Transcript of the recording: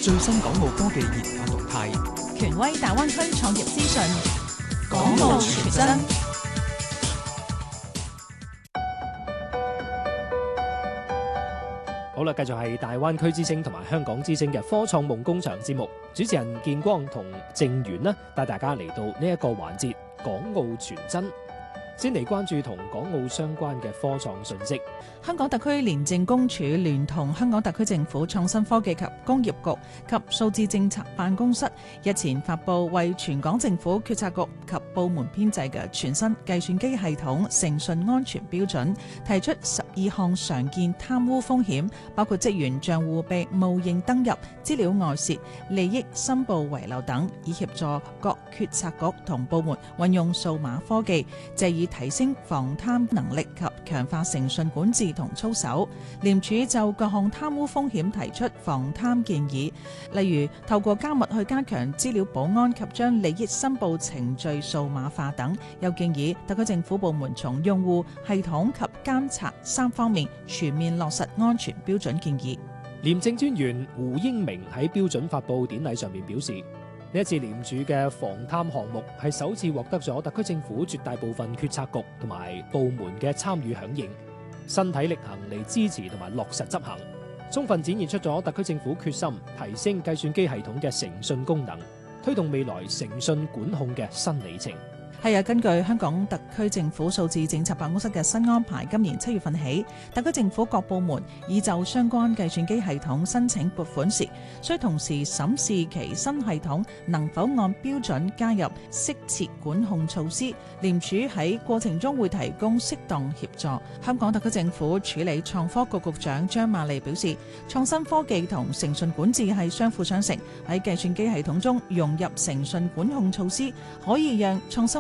最新港澳科技研發動態， 權威大灣區創業資訊， 港澳傳真。 好啦，繼續係大灣區之聲同埋香港之聲嘅科創夢工場節目，主持人建光同靜源呢，帶大家嚟到呢一個環節，港澳傳真。先嚟關注同港澳相關嘅科創信息。 香港特區廉政公署聯同香港特區政府創新科技及工業局及數字政策辦公室日前發布為全港政府決策局及部門編製嘅全新計算機系統誠信安全標準，提出12項常見貪污風險，包括職員帳戶被冒認登入、資料外泄、利益申報遺漏等，以協助各決策局同部門運用數碼科技，借以提升防貪能力及強化誠信管治同操守。廉署就各項貪污風險提出防貪建議，例如透過加密去加強資料保安及將利益申報程序數碼化等。又建議特區政府部門從用戶、系統及監察3方面全面落實安全標準建議。 廉政專員胡英明喺標準發布典禮上面表示，呢一次廉署嘅防貪項目係首次獲得咗特區政府絕大部分決策局同埋部門嘅參與響應，身體力行嚟支持同埋落實執行，充分展現出咗特區政府決心提升計算機系統嘅誠信功能，推動未來誠信管控嘅新里程。 係啊，根據香港特區政府數字政策辦公室嘅新安排，今年7月份起，特區政府各部門已就相關計算機系統申請撥款時，需同時審視其新系統能否按標準加入適切管控措施。廉署喺過程中會提供適當協助。香港特區政府處理創科局局長張瑪麗表示，創新科技同誠信管治係相輔相成，喺計算機系統中融入誠信管控措施，可以讓創新